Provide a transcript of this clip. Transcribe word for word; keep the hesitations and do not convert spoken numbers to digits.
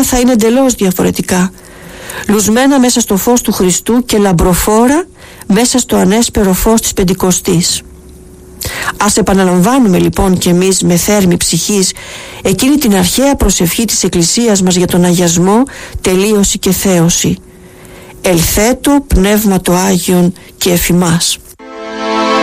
θα είναι εντελώς διαφορετικά, λουσμένα μέσα στο φως του Χριστού και λαμπροφόρα μέσα στο ανέσπερο φως της Πεντηκοστής. Ας επαναλαμβάνουμε λοιπόν κι εμείς με θέρμη ψυχής εκείνη την αρχαία προσευχή της Εκκλησίας μας για τον αγιασμό, τελείωση και θέωση. Ελθέτω πνεύμα το Άγιον και εφ' ημάς.